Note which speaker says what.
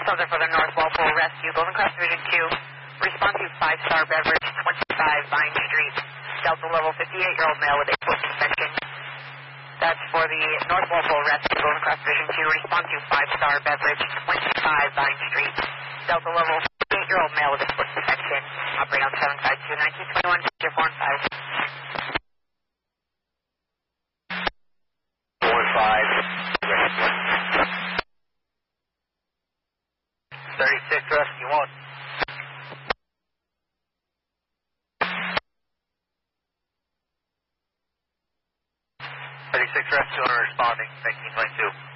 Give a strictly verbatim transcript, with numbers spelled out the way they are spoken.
Speaker 1: Something for the North Walpole Rescue, Golden Cross Division two. Respond to five Star Beverage, twenty-five Vine Street. Delta level fifty-eight-year-old male with a foot infection. That's for the North Walpole Rescue, Golden Cross Division two. Respond to five Star Beverage, twenty-five Vine Street. Delta level fifty-eight-year-old male with a foot infection. Operate on seven five two, nineteen twenty-one, tier four and five.
Speaker 2: four and five. thirty-six Rescue one. thirty-six Rescue one responding, nineteen twenty-two.